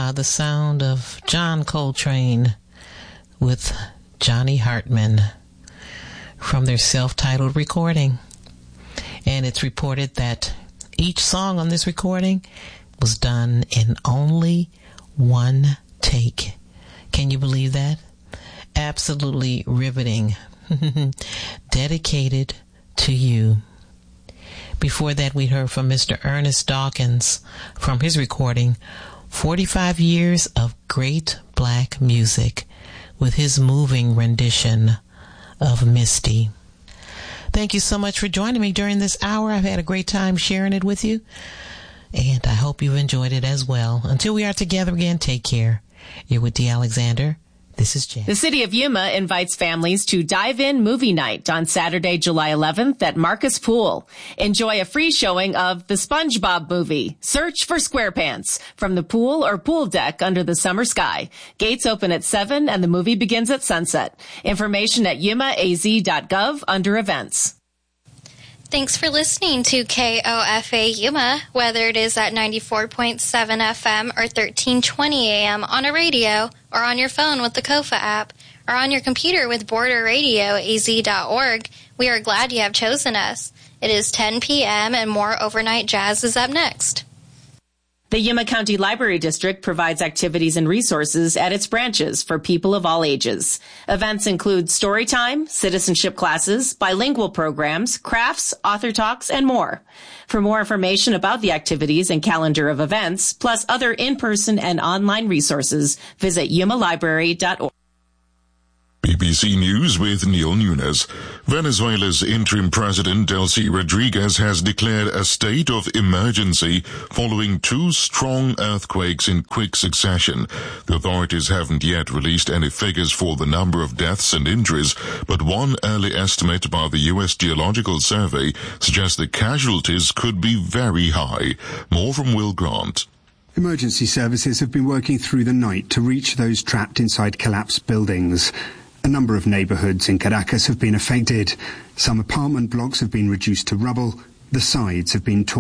The sound of John Coltrane with Johnny Hartman from their self-titled recording. And it's reported that each song on this recording was done in only one take. Can you believe that? Absolutely riveting. Dedicated to you. Before that, we heard from Mr. Ernest Dawkins from his recording, 45 Years of Great Black Music, with his moving rendition of Misty. Thank you so much for joining me during this hour. I've had a great time sharing it with you, and I hope you've enjoyed it as well. Until we are together again, take care. You're with Dee Alexander. This is Jen. The city of Yuma invites families to Dive In Movie Night on Saturday, July 11th at Marcus Pool. Enjoy a free showing of The SpongeBob Movie, Search for SquarePants, from the pool or pool deck under the summer sky. Gates open at 7 and the movie begins at sunset. Information at yumaaz.gov under events. Thanks for listening to KOFA Yuma, whether it is at 94.7 FM or 1320 AM on a radio, or on your phone with the KOFA app, or on your computer with borderradioaz.org. We are glad you have chosen us. It is 10 p.m. and more overnight jazz is up next. The Yuma County Library District provides activities and resources at its branches for people of all ages. Events include story time, citizenship classes, bilingual programs, crafts, author talks, and more. For more information about the activities and calendar of events, plus other in-person and online resources, visit yumalibrary.org. BBC News with Neil Nunes. Venezuela's interim president, Delcy Rodriguez, has declared a state of emergency following two strong earthquakes in quick succession. The authorities haven't yet released any figures for the number of deaths and injuries, but one early estimate by the U.S. Geological Survey suggests the casualties could be very high. More from Will Grant. Emergency services have been working through the night to reach those trapped inside collapsed buildings. A number of neighbourhoods in Caracas have been affected. Some apartment blocks have been reduced to rubble. The sides have been torn